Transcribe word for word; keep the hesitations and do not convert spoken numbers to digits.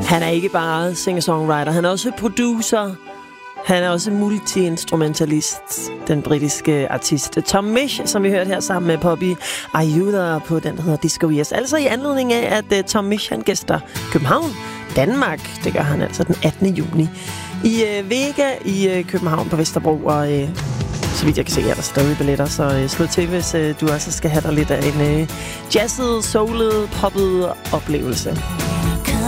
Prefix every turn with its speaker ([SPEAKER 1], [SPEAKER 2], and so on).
[SPEAKER 1] Han er ikke bare singer-songwriter, han er også producer. Han er også multi-instrumentalist, den britiske artist Tom Misch, som vi hørte her sammen med Poppy Ayuda på den, der hedder Disco Yes. Altså i anledning af, at uh, Tom Misch, han gæster København, Danmark. Det gør han altså den attende juni i uh, Vega i uh, København på Vesterbro. Og uh, så vidt jeg kan se, er der stadig billetter, så uh, slå til, hvis uh, du også skal have dig lidt af en uh, jazzet, soulet, poppet oplevelse.